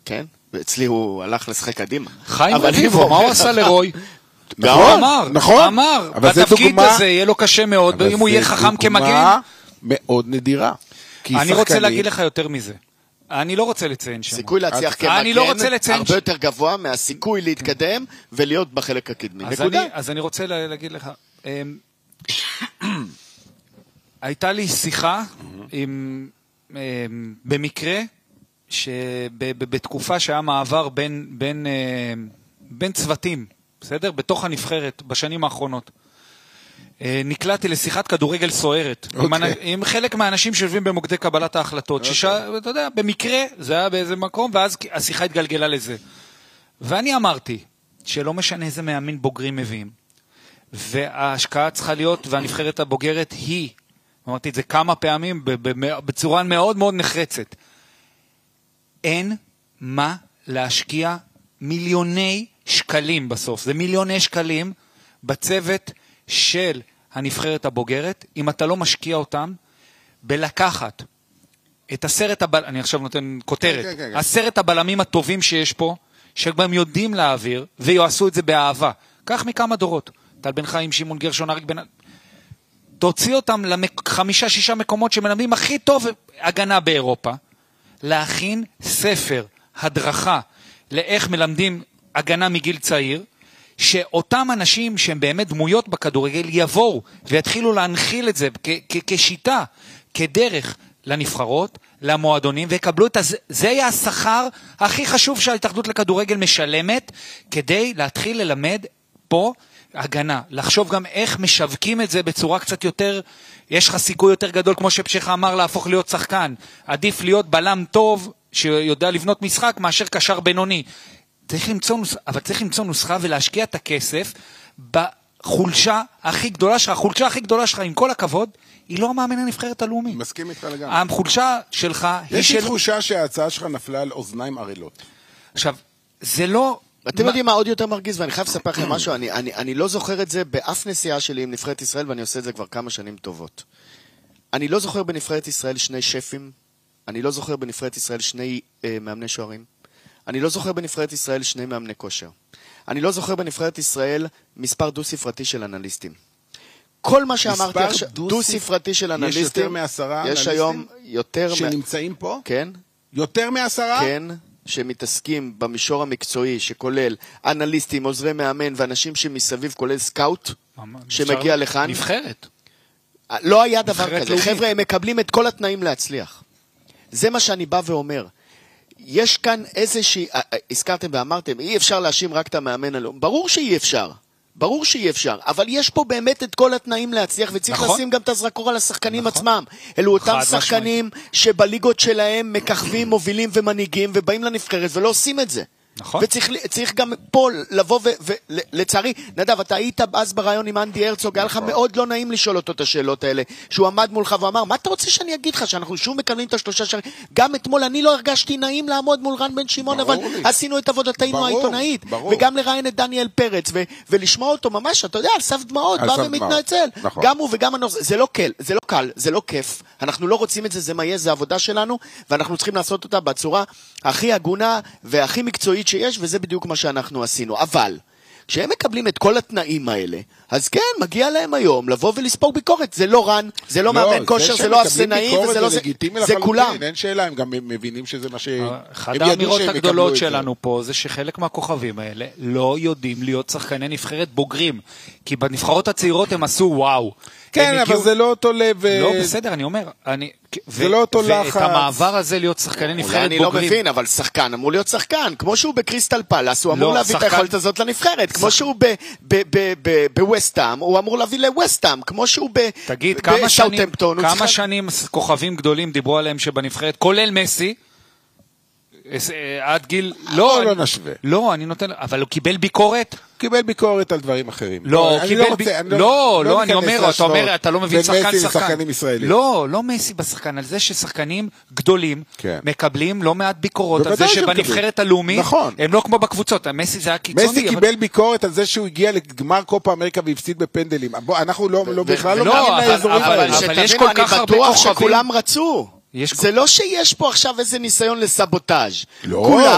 כן, ואצלי הוא הלך לשחק קדימה. חיים רביבו, מה הוא עשה לרוי? נכון, הוא אמר, בתפקיד הזה יהיה לו קשה מאוד, אם הוא יהיה חכם כמגן. אבל זה דוגמה מאוד נדירה. אני רוצה להגיד לך יותר מזה. אני לא רוצה לציין שם. סיכוי להצליח כמגן הרבה יותר גבוה מהסיכוי להתקדם ולהיות בחלק הקדמי. נקודה. אז אני רוצה להגיד לך, הייתה לי שיחה במקרה, שבתקופה שהיה מעבר בין צוותים, בסדר? בתוך הנבחרת, בשנים האחרונות. נקלעתי לשיחת כדורגל סוערת, עם חלק מהאנשים שיושבים במוקדי קבלת ההחלטות, אתה יודע, במקרה, זה היה באיזה מקום, ואז השיחה התגלגלה לזה. ואני אמרתי, שלא משנה איזה מאמין בוגרים מביאים, וההשקעה צריכה להיות, והנבחרת הבוגרת היא, אמרתי את זה כמה פעמים, בצורה מאוד מאוד נחרצת, אין מה להשקיע מיליוני שקלים בסוף, זה מיליוני שקלים בצוות של הנבחרת הבוגרת, אם אתה לא משקיע אותם, בלקחת את אני עכשיו נותן כותרת, 10 הבלמים הטובים שיש פה, שגם יודעים להעביר, ויעשו את זה באהבה. כך מכמה דורות. טל בן חיים, שמעון גרשון, אריק בן... תוציא אותם ל5-6 מקומות שמלמדים הכי טוב הגנה באירופה, להכין ספר, הדרכה, לאיך מלמדים הגנה מגיל צעיר, שאותם אנשים שהם באמת דמויות בכדורגל יבואו ויתחילו להנחיל את זה כשיטה, כדרך לנבחרות, למועדונים, ויקבלו את זה יהיה השכר הכי חשוב שההתאחדות לכדורגל משלמת, כדי להתחיל ללמד פה הגנה, לחשוב גם איך משווקים את זה בצורה קצת יותר, יש לך סיכוי יותר גדול, כמו שפשחה אמר, להפוך להיות שחקן, עדיף להיות בלם טוב, שיודע לבנות משחק, מאשר קשר בינוני. אבל צריך למצוא נוסחה ולהשקיע את הכסף בחולשה הכי גדולה שלך. החולשה הכי גדולה שלך, עם כל הכבוד, היא לא המאמן הנבחרת הלאומי. מסכים איתך לגמרי. החולשה שלך היא של... יש לי תחושה שההצעה שלך נפלה על אוזניים ערלות. עכשיו, זה לא... אתם יודעים מה עוד יותר מרגיז, ואני חייב לספר לכם משהו, אני לא זוכר את זה באף נסיעה שלי עם נבחרת ישראל, ואני עושה את זה כבר כמה שנים טובות. אני לא זוכר בנבחרת ישראל 2 שפים, אני לא זוכר בנבחרת ישראל 2 מאמני שוערים, אני לא זוכר בנבחרת ישראל 2 מאמני כושר. אני לא זוכר בנבחרת ישראל מספר דו-ספרתי של אנליסטים. כל מה שאמרתי עכשיו, דו-ספרתי של אנליסטים, יש יותר מ10 אנליסטים? יש היום יותר... שנמצאים פה? כן. יותר מ10? כן. שמתעסקים במישור המקצועי, שכולל אנליסטים, עוזרי מאמן, ואנשים שמסביב, כולל סקאוט, שמגיע לכאן. נבחרת. לא היה דבר כזה. חבר'ה, הם מקבלים את כל התנאים להצליח. זה מה שאני בא ואומר. יש כאן איזושהי, הזכרתם ואמרתם, אי אפשר להאשים רק את המאמן הלאומי. ברור שאי אפשר. ברור שאי אפשר, אבל יש פה באמת את כל התנאים להצליח, וצריך לשים גם את הזרקור על השחקנים עצמם. אלו אותם שחקנים שבליגות שלהם מככבים, מובילים ומנהיגים, ובאים לנבחרת ולא עושים את זה. נכון. וצריך גם פה לבוא ולצערי, נדב, אתה היית אז ברעיון עם אנדי הרצוג, היה לך מאוד לא נעים לשאול אותו את השאלות האלה, שהוא עמד מולך ואמר, מה אתה רוצה שאני אגיד לך, שאנחנו שוב מקבלים את 3 שערים? גם אתמול אני לא הרגשתי נעים לעמוד מול רן בן שמעון, אבל עשינו את עבודתנו העיתונאית, וגם לראיין את דניאל פרץ, ולשמוע אותו ממש, אתה יודע, על סף דמעות, בא ומתנצל. גם הוא וגם הנוס, זה לא קל, זה לא קל, זה לא כיף, אנחנו לא רוצים את זה, זה מה יהיה, זה עבודה שלנו, ואנחנו צריכים לעשות אותה בצורה הכי הגונה והכי מקצועית שיש, וזה בדיוק מה שאנחנו עשינו. אבל, כשהם מקבלים את כל התנאים האלה, אז כן, מגיע להם היום לבוא ולספוג ביקורת. זה לא רן, זה לא מאמן כושר, זה לא אפסנאי, וזה לא זה, זה כולם. אין שאלה, הם גם מבינים שזה מה שהם ידעו שהם יקבלו את זה. אחד האמירות הגדולות שלנו פה, זה שחלק מהכוכבים האלה לא יודעים להיות שחקני נבחרת בוגרים, כי בנבחרות הצעירות הם עשו וואו. כן, אבל זה לא אותו לב... לא, בסדר, אני אומר, זה לא אותו לחץ. ואת המעבר הזה להיות שחקני נבחרת בוגרים. אני לא מבין, אבל שחקן אמור להיות שחקן. כמו שהוא בקריסטל פלאס, הוא אמור להביא את היכולת הזאת לנבחרת. כמו שהוא בווסטהאם, הוא אמור להביא לווסטהאם. כמו שהוא בסאות'המפטון. כמה שנים כוכבים גדולים דיברו עליהם שבנבחרת, כולל מסי, עד גיל... לא נשווה. לא, אני נותן... אבל הוא קיבל ביקורת? קיבל ביקורת על דברים אחרים. לא, אני אומר, אתה לא מבין שחקן. לא מסי בשחקן, על זה ששחקנים גדולים מקבלים לא מעט ביקורות, על זה שבנבחרת הלאומית, הם לא כמו בקבוצות, מסי זה היה קיצוני. מסי קיבל ביקורת על זה שהוא הגיע לגמר קופה אמריקה והפסיד בפנדלים. אנחנו בכלל לא מאמין לאזורים האלה. אבל שתבינו, אני בטוח שכולם רצו. זה לא שיש פה עכשיו איזה ניסיון לסבוטאז'. כולם